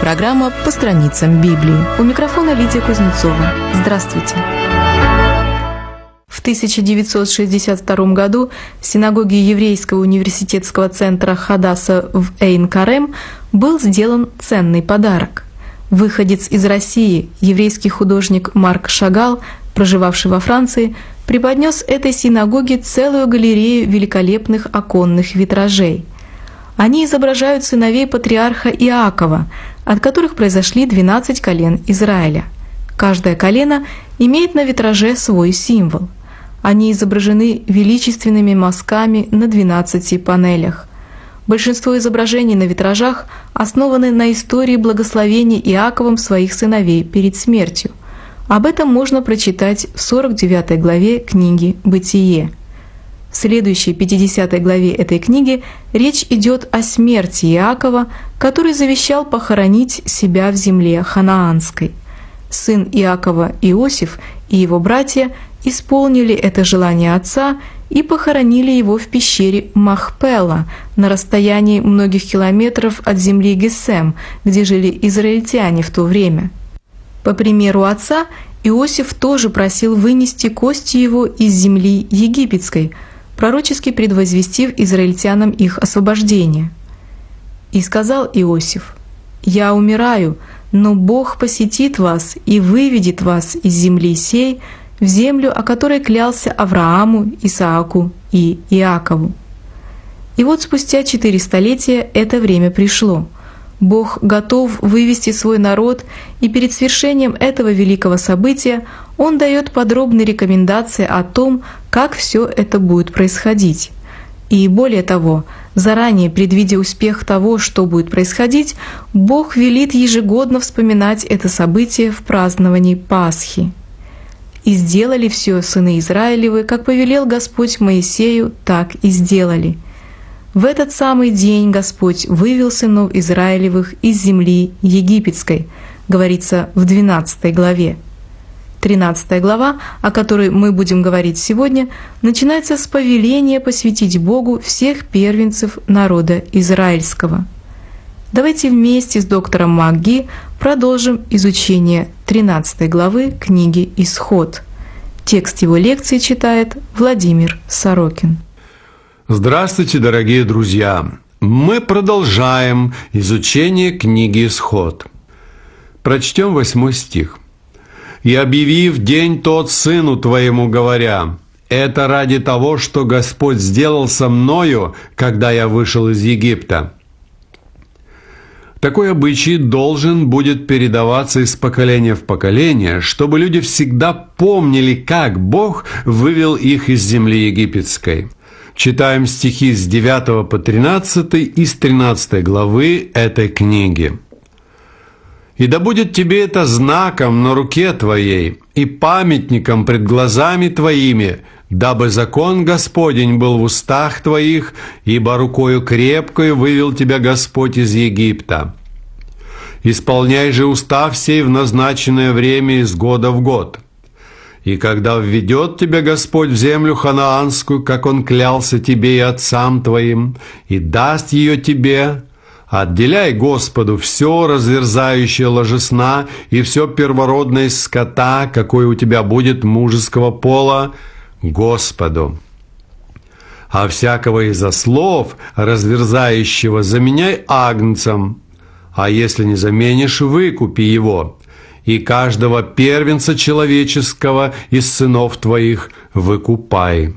программа «По страницам Библии». У микрофона Лидия Кузнецова. Здравствуйте. В 1962 году в синагоге Еврейского университетского центра Хадаса в Эйн-Карем был сделан ценный подарок. Выходец из России, еврейский художник Марк Шагал, проживавший во Франции, преподнес этой синагоге целую галерею великолепных оконных витражей. Они изображают сыновей патриарха Иакова, от которых произошли 12 колен Израиля. Каждое колено имеет на витраже свой символ. Они изображены величественными мазками на 12 панелях. Большинство изображений на витражах основаны на истории благословения Иаковом своих сыновей перед смертью. Об этом можно прочитать в 49 главе книги «Бытие». В следующей 50 главе этой книги речь идет о смерти Иакова, который завещал похоронить себя в земле ханаанской. Сын Иакова Иосиф и его братья исполнили это желание отца и похоронили его в пещере Махпела на расстоянии многих километров от земли Гесем, где жили израильтяне в то время. По примеру отца, Иосиф тоже просил вынести кости его из земли египетской, пророчески предвозвестив израильтянам их освобождение. «И сказал Иосиф: «Я умираю, но Бог посетит вас и выведет вас из земли сей в землю, о которой клялся Аврааму, Исааку и Иакову». И вот спустя 4 столетия это время пришло. Бог готов вывести свой народ, и перед свершением этого великого события Он дает подробные рекомендации о том, как все это будет происходить. И более того, заранее предвидя успех того, что будет происходить, Бог велит ежегодно вспоминать это событие в праздновании Пасхи. «И сделали все сыны Израилевы, как повелел Господь Моисею, так и сделали. В этот самый день Господь вывел сынов Израилевых из земли египетской», говорится в 12 главе. 13 глава, о которой мы будем говорить сегодня, начинается с повеления посвятить Богу всех первенцев народа израильского. Давайте вместе с доктором МакГи продолжим изучение 13 главы книги «Исход». Текст его лекции читает Владимир Сорокин. Здравствуйте, дорогие друзья! Мы продолжаем изучение книги «Исход». Прочтем 8 стих. «И объявив день тот сыну твоему, говоря: это ради того, что Господь сделал со мною, когда я вышел из Египта». Такой обычай должен будет передаваться из поколения в поколение, чтобы люди всегда помнили, как Бог вывел их из земли египетской. Читаем стихи с 9 по 13 из 13 главы этой книги. «И да будет тебе это знаком на руке твоей и памятником пред глазами твоими, дабы закон Господень был в устах твоих, ибо рукою крепкою вывел тебя Господь из Египта. Исполняй же устав сей в назначенное время из года в год. И когда введет тебя Господь в землю ханаанскую, как Он клялся тебе и отцам твоим, и даст ее тебе, отделяй Господу все разверзающее ложесна и все первородное из скота, какое у тебя будет мужеского пола, Господу. А всякого из ослов разверзающего заменяй агнцем, а если не заменишь, выкупи его, и каждого первенца человеческого из сынов твоих выкупай».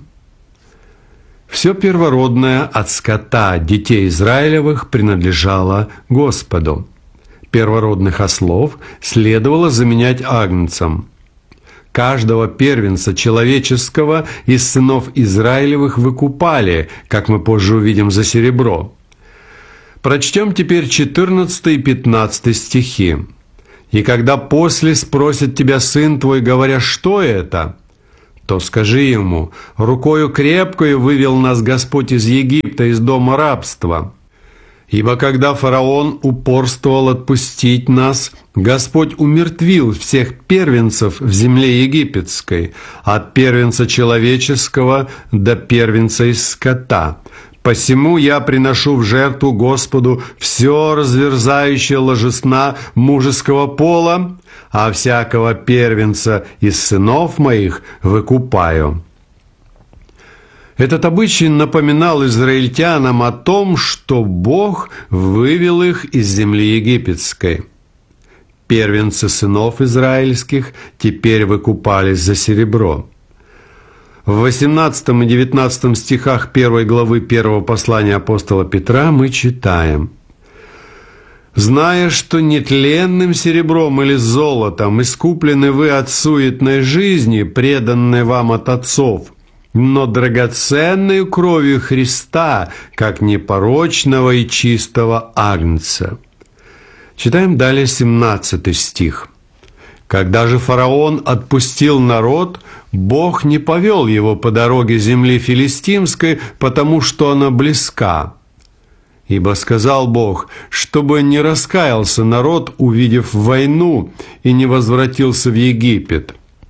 Все первородное от скота детей Израилевых принадлежало Господу. Первородных ослов следовало заменять агнцем. Каждого первенца человеческого из сынов Израилевых выкупали, как мы позже увидим, за серебро. Прочтем теперь 14 и 15 стихи. «И когда после спросит тебя сын твой, говоря: что это? То скажи ему: рукою крепкою вывел нас Господь из Египта, из дома рабства. Ибо когда фараон упорствовал отпустить нас, Господь умертвил всех первенцев в земле египетской, от первенца человеческого до первенца из скота, Посему я приношу в жертву Господу все разверзающее ложесна мужеского пола, а всякого первенца из сынов моих выкупаю». Этот обычай напоминал израильтянам о том, что Бог вывел их из земли египетской. Первенцы сынов израильских теперь выкупались за серебро. В 18 и 19 стихах 1 главы 1 послания апостола Петра мы читаем: «Зная, что нетленным серебром или золотом искуплены вы от суетной жизни, преданной вам от отцов, но драгоценной кровью Христа, как непорочного и чистого агнца». Читаем далее 17 стих. «Когда же фараон отпустил народ, Бог не повел его по дороге земли филистимской, потому что она близка. Ибо сказал Бог, чтобы не раскаялся народ, увидев войну, и не возвратился в Египет».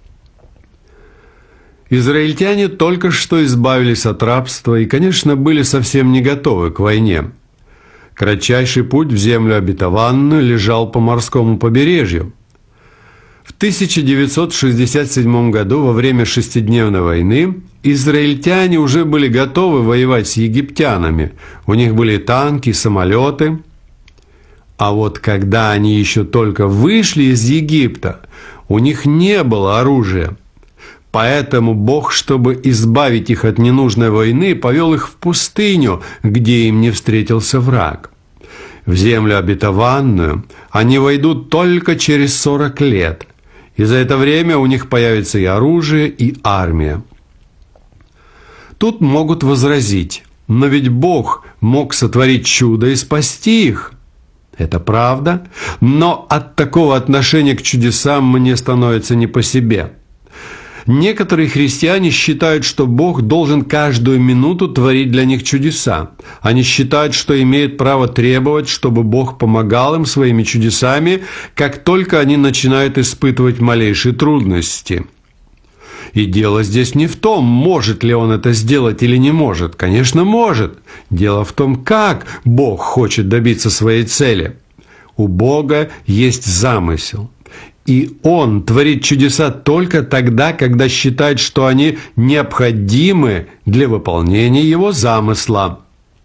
Израильтяне только что избавились от рабства и, конечно, были совсем не готовы к войне. Кратчайший путь в землю обетованную лежал по морскому побережью. В 1967 году, во время шестидневной войны, израильтяне уже были готовы воевать с египтянами. У них были танки, самолеты. А вот когда они еще только вышли из Египта, у них не было оружия. Поэтому Бог, чтобы избавить их от ненужной войны, повел их в пустыню, где им не встретился враг. В землю обетованную они войдут только через 40 лет, и за это время у них появится и оружие, и армия. Тут могут возразить: но ведь Бог мог сотворить чудо и спасти их. Это правда, но от такого отношения к чудесам мне становится не по себе. Некоторые христиане считают, что Бог должен каждую минуту творить для них чудеса. Они считают, что имеют право требовать, чтобы Бог помогал им своими чудесами, как только они начинают испытывать малейшие трудности. И дело здесь не в том, может ли Он это сделать или не может. Конечно, может. Дело в том, как Бог хочет добиться своей цели. У Бога есть замысел. И Он творит чудеса только тогда, когда считает, что они необходимы для выполнения Его замысла.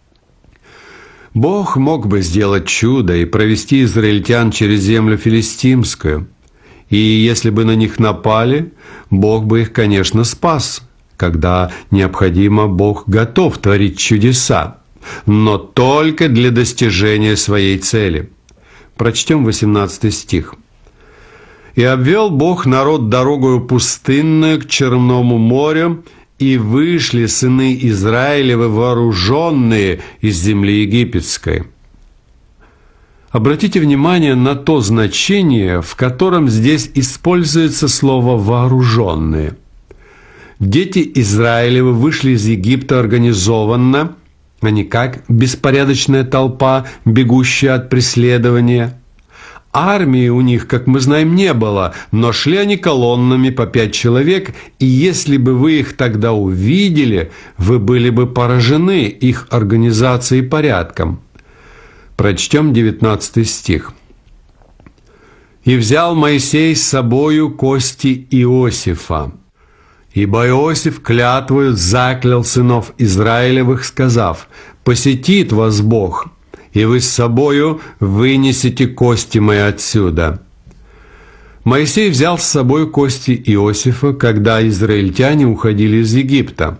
Бог мог бы сделать чудо и провести израильтян через землю филистимскую. И если бы на них напали, Бог бы их, конечно, спас. Когда необходимо, Бог готов творить чудеса, но только для достижения своей цели. Прочтем 18 стих. «И обвел Бог народ дорогою пустынную к Черному морю, и вышли сыны Израилевы вооруженные из земли египетской». Обратите внимание на то значение, в котором здесь используется слово «вооруженные». Дети Израилевы вышли из Египта организованно, а не как беспорядочная толпа, бегущая от преследования. Армии у них, как мы знаем, не было, но шли они колоннами по 5 человек, и если бы вы их тогда увидели, вы были бы поражены их организацией и порядком. Прочтем 19 стих. «И взял Моисей с собою кости Иосифа, ибо Иосиф клятвою заклял сынов Израилевых, сказав: посетит вас Бог, и вы с собою вынесете кости мои отсюда». Моисей взял с собой кости Иосифа, когда израильтяне уходили из Египта.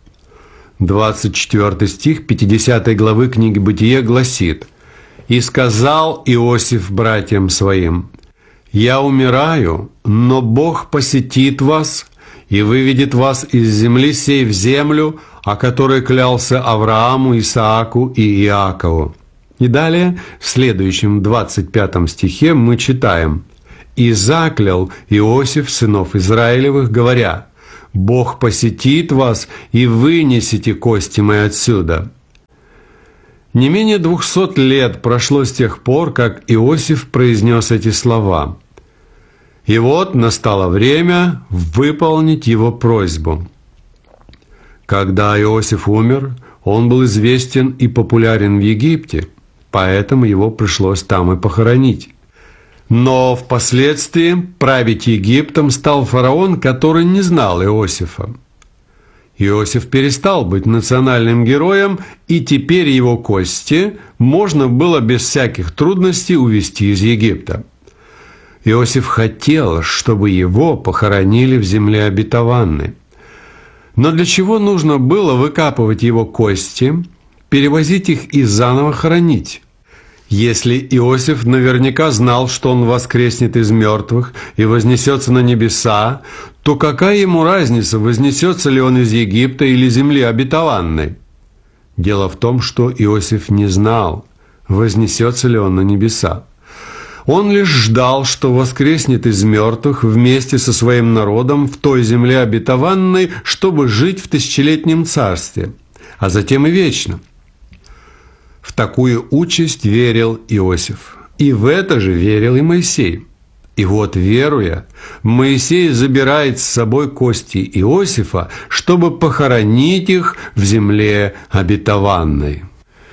24 стих 50 главы книги Бытия гласит: «И сказал Иосиф братьям своим: я умираю, но Бог посетит вас и выведет вас из земли сей в землю, о которой клялся Аврааму, Исааку и Иакову». И далее, в следующем 25 стихе мы читаем: «И заклял Иосиф сынов Израилевых, говоря: Бог посетит вас, и вынесете кости мои отсюда». Не менее 200 лет прошло с тех пор, как Иосиф произнес эти слова. И вот настало время выполнить его просьбу. Когда Иосиф умер, Он был известен и популярен в Египте, поэтому его пришлось там и похоронить. Но впоследствии править Египтом стал фараон, который не знал Иосифа. Иосиф перестал быть национальным героем, и теперь его кости можно было без всяких трудностей увезти из Египта. Иосиф хотел, чтобы его похоронили в земле обетованной. Но для чего нужно было выкапывать его кости, перевозить их и заново хоронить? Если Иосиф наверняка знал, что он воскреснет из мертвых и вознесется на небеса, то какая ему разница, вознесется ли он из Египта или земли обетованной? Дело в том, что Иосиф не знал, вознесется ли он на небеса. Он лишь ждал, что воскреснет из мертвых вместе со своим народом в той земле обетованной, чтобы жить в тысячелетнем царстве, а затем и вечно. В такую участь верил Иосиф, и в это же верил и Моисей. И вот, веруя, Моисей забирает с собой кости Иосифа, чтобы похоронить их в земле обетованной.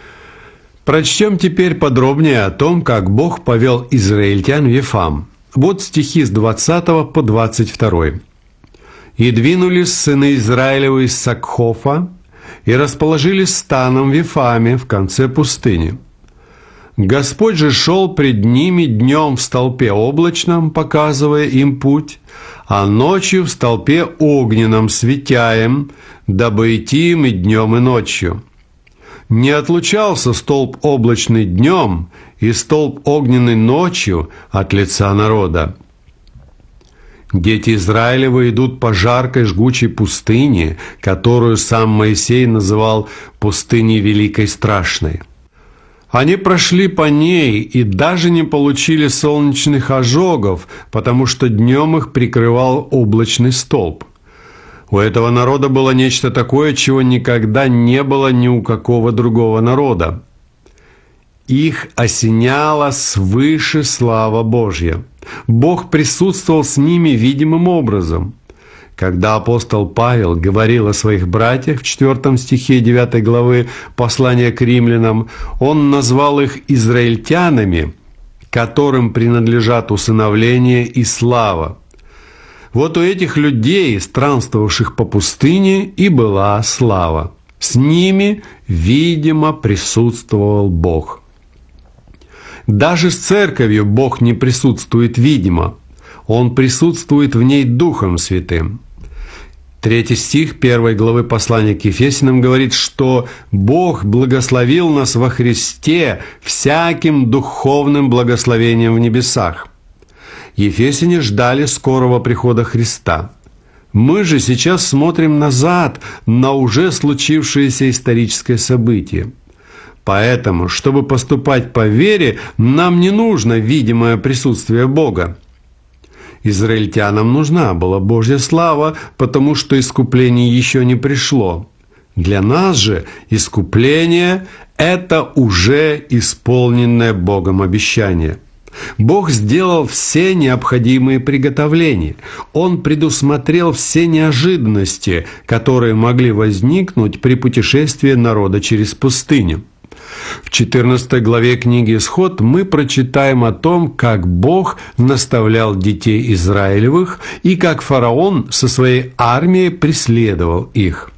Прочтем теперь подробнее о том, как Бог повел израильтян в Вифам. Вот стихи с 20 по 22. «И двинулись сыны Израилевы из Сакхофа, и расположились станом в Вифаме в конце пустыни. Господь же шел пред ними днем в столпе облачном, показывая им путь, а ночью в столпе огненном, светя им, дабы идти им и днем, и ночью. Не отлучался столб облачный днем и столб огненный ночью от лица народа. Дети Израилевы идут по жаркой жгучей пустыне, которую сам Моисей называл пустыней великой страшной. Они прошли по ней и даже не получили солнечных ожогов, потому что днем их прикрывал облачный столб. У этого народа было нечто такое, чего никогда не было ни у какого другого народа. Их осеняла свыше слава Божья. Бог присутствовал с ними видимым образом. Когда апостол Павел говорил о своих братьях в 4 стихе 9 главы послания к римлянам, он назвал их израильтянами, которым принадлежат усыновление и слава. Вот у этих людей, странствовавших по пустыне, и была слава. С ними, видимо, присутствовал Бог. Даже с церковью Бог не присутствует видимо. Он присутствует в ней Духом Святым. 3 стих 1 главы послания к Ефесянам говорит, что Бог благословил нас во Христе всяким духовным благословением в небесах. Ефесяне ждали скорого прихода Христа. Мы же сейчас смотрим назад на уже случившееся историческое событие. Поэтому, чтобы поступать по вере, нам не нужно видимое присутствие Бога. Израильтянам нужна была Божья слава, потому что искупление еще не пришло. Для нас же искупление – это уже исполненное Богом обещание. Бог сделал все необходимые приготовления. Он предусмотрел все неожиданности, которые могли возникнуть при путешествии народа через пустыню. В 14 главе книги «Исход» мы прочитаем о том, как Бог наставлял детей Израилевых и как фараон со своей армией преследовал их.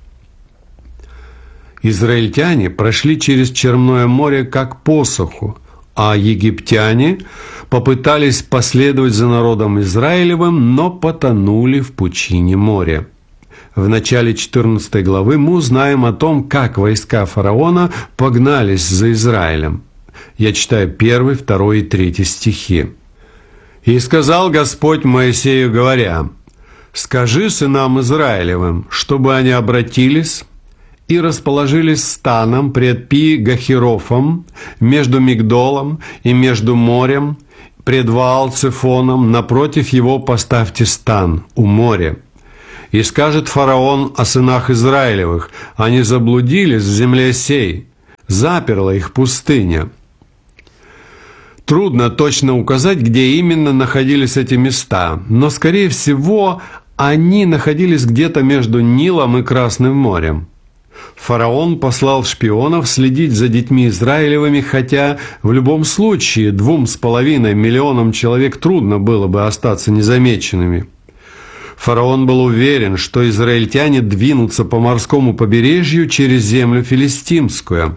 Израильтяне прошли через Черное море как посуху, а египтяне попытались последовать за народом Израилевым, но потонули в пучине моря. В начале 14 главы мы узнаем о том, как войска фараона погнались за Израилем. Я читаю 1, 2 и 3 стихи. «И сказал Господь Моисею, говоря: скажи сынам Израилевым, чтобы они обратились и расположились станом пред Пи-Гахирофом, между Мигдолом и между морем, пред Ваал-Цефоном, напротив его поставьте стан у моря. И скажет фараон о сынах Израилевых: они заблудились в земле сей, заперла их пустыня». Трудно точно указать, где именно находились эти места, но, скорее всего, они находились где-то между Нилом и Красным морем. Фараон послал шпионов следить за детьми Израилевыми, хотя в любом случае 2,5 миллионам человек трудно было бы остаться незамеченными. Фараон был уверен, что израильтяне двинутся по морскому побережью через землю филистимскую.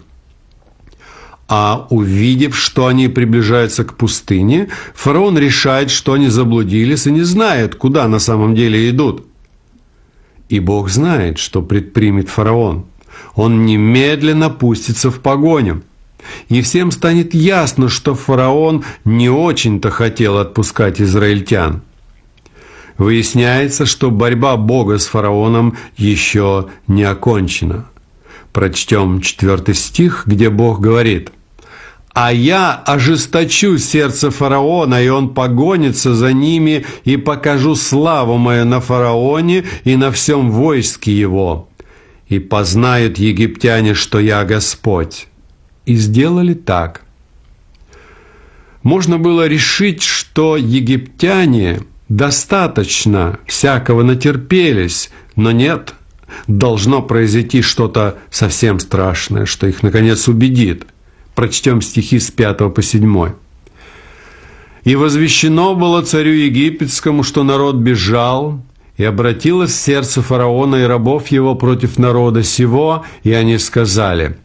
А увидев, что они приближаются к пустыне, фараон решает, что они заблудились и не знает, куда на самом деле идут. И Бог знает, что предпримет фараон. Он немедленно пустится в погоню. И всем станет ясно, что фараон не очень-то хотел отпускать израильтян. Выясняется, что борьба Бога с фараоном еще не окончена. Прочтем 4 стих, где Бог говорит: «А я ожесточу сердце фараона, и он погонится за ними, и покажу славу мою на фараоне и на всем войске его. И познают египтяне, что я Господь». И сделали так. Можно было решить, что египтяне достаточно всякого натерпелись, но нет, должно произойти что-то совсем страшное, что их наконец убедит. Прочтем стихи с 5 по 7. «И возвещено было царю египетскому, что народ бежал, и обратилось сердце фараона и рабов его против народа сего, и они сказали: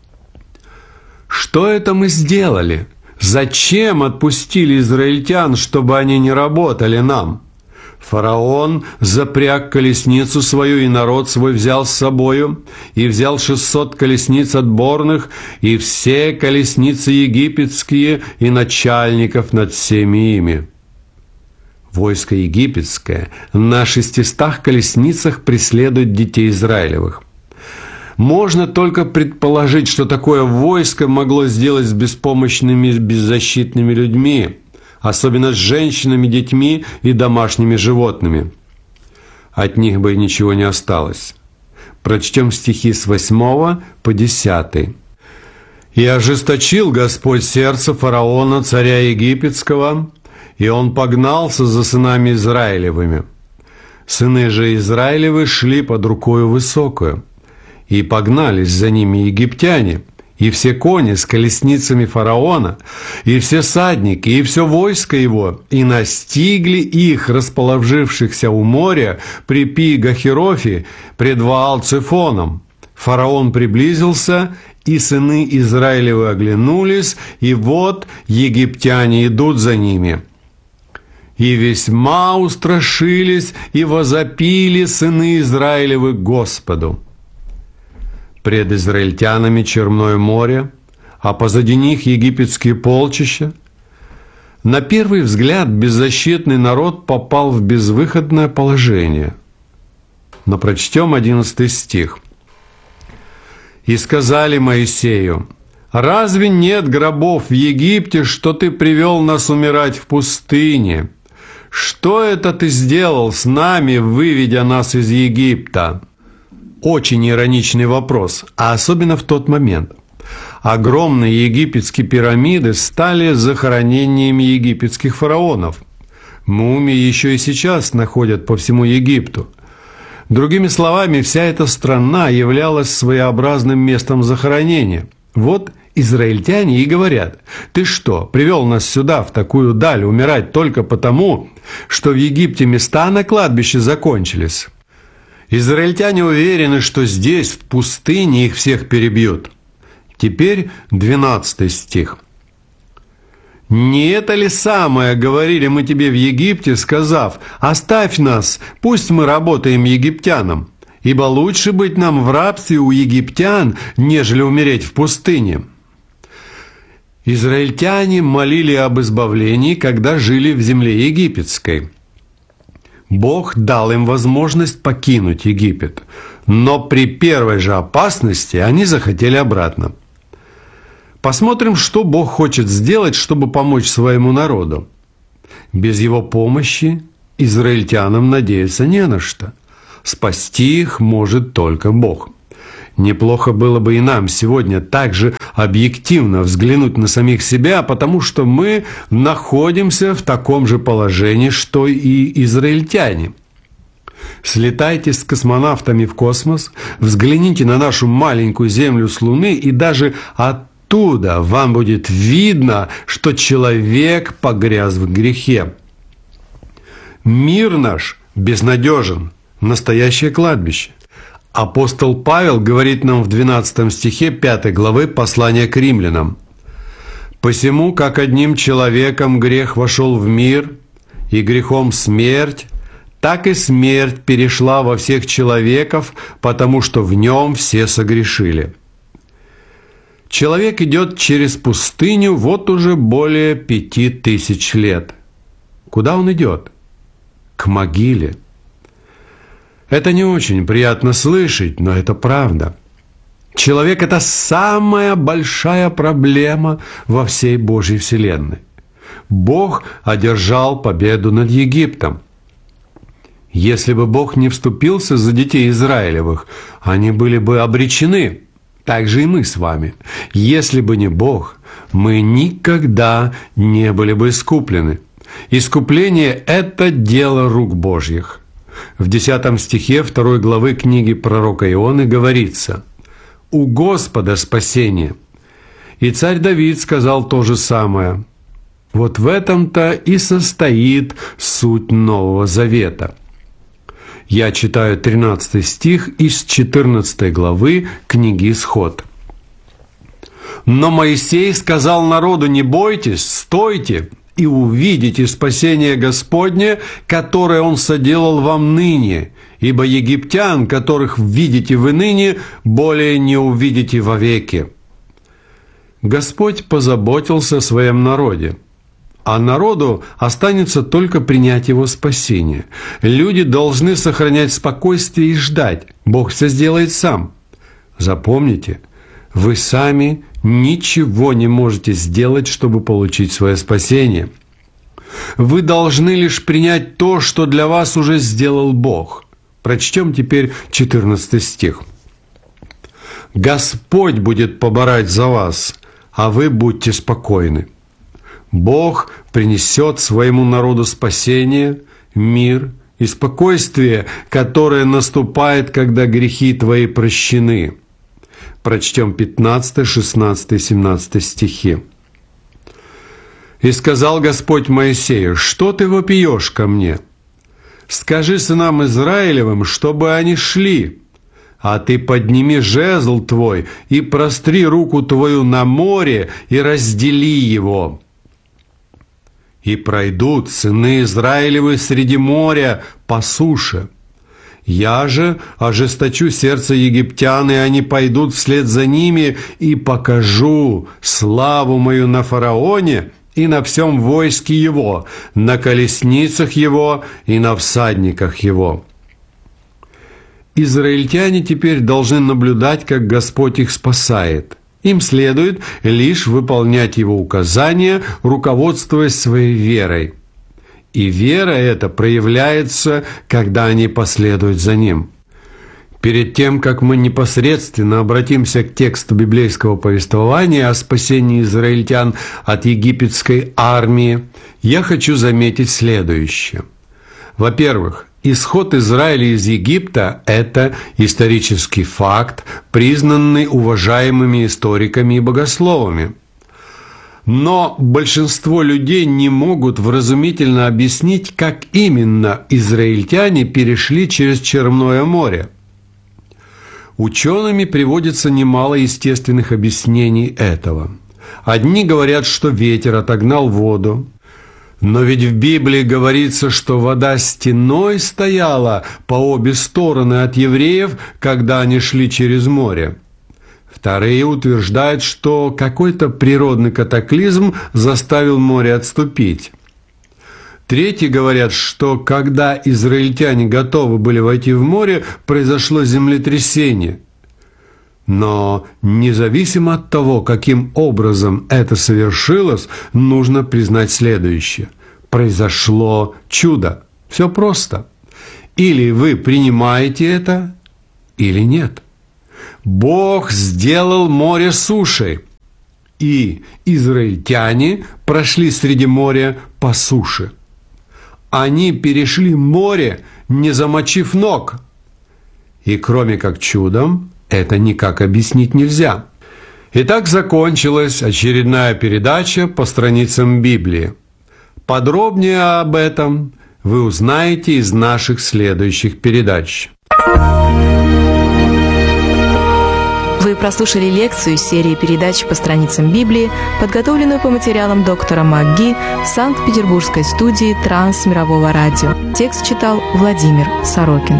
что это мы сделали? Зачем отпустили израильтян, чтобы они не работали нам? Фараон запряг колесницу свою, и народ свой взял с собою, и взял 600 колесниц отборных, и все колесницы египетские, и начальников над всеми ими». Войско египетское на 600 колесницах преследует детей Израилевых. Можно только предположить, что такое войско могло сделать с беспомощными, беззащитными людьми, особенно с женщинами, детьми и домашними животными. От них бы ничего не осталось. Прочтем стихи с 8 по 10. «И ожесточил Господь сердце фараона, царя египетского, и он погнался за сынами Израилевыми. Сыны же Израилевы шли под рукою высокую, и погнались за ними египтяне, и все кони с колесницами фараона, и все садники, и все войско его, и настигли их, расположившихся у моря, при Пи-Гахерофе, пред Ваал-Цефоном. Фараон приблизился, и сыны Израилевы оглянулись, и вот египтяне идут за ними. И весьма устрашились, и возопили сыны Израилевы к Господу. Пред израильтянами Черное море, а позади них египетские полчища. На первый взгляд беззащитный народ попал в безвыходное положение. Но прочтем 11 стих. «И сказали Моисею: разве нет гробов в Египте, что ты привел нас умирать в пустыне? Что это ты сделал с нами, выведя нас из Египта?» Очень ироничный вопрос, а особенно в тот момент. Огромные египетские пирамиды стали захоронениями египетских фараонов. Мумии еще и сейчас находят по всему Египту. Другими словами, вся эта страна являлась своеобразным местом захоронения. Вот израильтяне и говорят: ты что, привел нас сюда, в такую даль, умирать только потому, что в Египте места на кладбище закончились? Израильтяне уверены, что здесь, в пустыне, их всех перебьют. Теперь 12 стих. «Не это ли самое говорили мы тебе в Египте, сказав: оставь нас, пусть мы работаем египтянам, ибо лучше быть нам в рабстве у египтян, нежели умереть в пустыне». Израильтяне молили об избавлении, когда жили в земле египетской. Бог дал им возможность покинуть Египет, но при первой же опасности они захотели обратно. Посмотрим, что Бог хочет сделать, чтобы помочь своему народу. Без Его помощи израильтянам надеяться не на что. Спасти их может только Бог. Неплохо было бы и нам сегодня также объективно взглянуть на самих себя, потому что мы находимся в таком же положении, что и израильтяне. Слетайте с космонавтами в космос, взгляните на нашу маленькую Землю с Луны, и даже оттуда вам будет видно, что человек погряз в грехе. Мир наш безнадежен, настоящее кладбище. Апостол Павел говорит нам в 12 стихе 5 главы послания к римлянам: «Посему, как одним человеком грех вошел в мир, и грехом смерть, так и смерть перешла во всех человеков, потому что в нем все согрешили». Человек идет через пустыню вот уже более 5000 лет. Куда он идет? К могиле. Это не очень приятно слышать, но это правда. Человек – это самая большая проблема во всей Божьей вселенной. Бог одержал победу над Египтом. Если бы Бог не вступился за детей Израилевых, они были бы обречены. Так же и мы с вами. Если бы не Бог, мы никогда не были бы искуплены. Искупление – это дело рук Божьих. В 10 стихе 2 главы книги пророка Ионы говорится: «У Господа спасение». И царь Давид сказал то же самое. Вот в этом-то и состоит суть Нового Завета. Я читаю 13 стих из 14 главы книги Исход. «Но Моисей сказал народу: не бойтесь, стойте, и увидите спасение Господне, которое Он соделал вам ныне, ибо египтян, которых видите вы ныне, более не увидите вовеки». Господь позаботился о своем народе, а народу останется только принять Его спасение. Люди должны сохранять спокойствие и ждать. Бог все сделает сам. Запомните, вы сами ничего не можете сделать, чтобы получить свое спасение. Вы должны лишь принять то, что для вас уже сделал Бог. Прочтем теперь 14 стих. «Господь будет поборать за вас, а вы будьте спокойны. Бог принесет своему народу спасение, мир и спокойствие, которое наступает, когда грехи твои прощены». Прочтем 15, 16, 17 стихи. «И сказал Господь Моисею: что ты вопиешь ко мне? Скажи сынам Израилевым, чтобы они шли, а ты подними жезл твой и простри руку твою на море и раздели его. И пройдут сыны Израилевы среди моря по суше. Я же ожесточу сердце египтян, и они пойдут вслед за ними, и покажу славу мою на фараоне и на всем войске его, на колесницах его и на всадниках его». Израильтяне теперь должны наблюдать, как Господь их спасает. Им следует лишь выполнять Его указания, руководствуясь своей верой. И вера эта проявляется, когда они последуют за Ним. Перед тем, как мы непосредственно обратимся к тексту библейского повествования о спасении израильтян от египетской армии, я хочу заметить следующее. Во-первых, исход Израиля из Египта – это исторический факт, признанный уважаемыми историками и богословами. Но большинство людей не могут вразумительно объяснить, как именно израильтяне перешли через Черное море. Учеными приводится немало естественных объяснений этого. Одни говорят, что ветер отогнал воду. Но ведь в Библии говорится, что вода стеной стояла по обе стороны от евреев, когда они шли через море. Вторые утверждают, что какой-то природный катаклизм заставил море отступить. Третьи говорят, что когда израильтяне готовы были войти в море, произошло землетрясение. Но независимо от того, каким образом это совершилось, нужно признать следующее. Произошло чудо. Все просто. Или вы принимаете это, или нет. Бог сделал море сушей, и израильтяне прошли среди моря по суше. они перешли море, не замочив ног. И кроме как чудом, это никак объяснить нельзя. Итак, закончилась очередная передача по страницам Библии. Подробнее об этом вы узнаете из наших следующих передач. Вы прослушали лекцию из серии передач по страницам Библии, подготовленную по материалам доктора МакГи в Санкт-Петербургской студии Трансмирового радио. Текст читал Владимир Сорокин.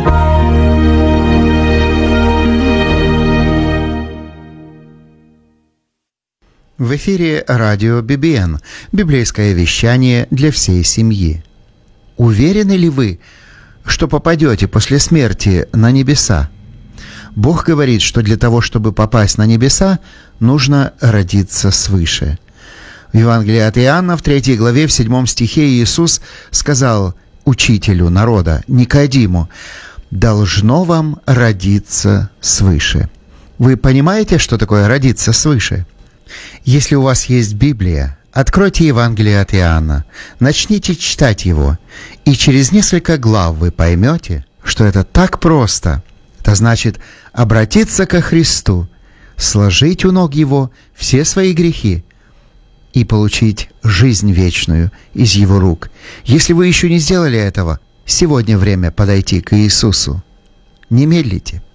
В эфире радио BBN, библейское вещание для всей семьи. Уверены ли вы, что попадете после смерти на небеса? Бог говорит, что для того, чтобы попасть на небеса, нужно родиться свыше. В Евангелии от Иоанна, в 3 главе, в 7 стихе Иисус сказал учителю народа, Никодиму, «Должно вам родиться свыше». Вы понимаете, что такое родиться свыше? Если у вас есть Библия, откройте Евангелие от Иоанна, начните читать его, и через несколько глав вы поймете, что это так просто. Это значит обратиться ко Христу, сложить у ног Его все свои грехи и получить жизнь вечную из Его рук. Если вы еще не сделали этого, сегодня время подойти к Иисусу. Не медлите.